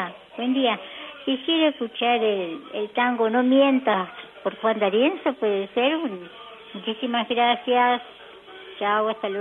buen día. Quisiera escuchar el tango No Mientas por Juan D'Arienzo, ¿puede ser? Muchísimas gracias. Chao, hasta luego.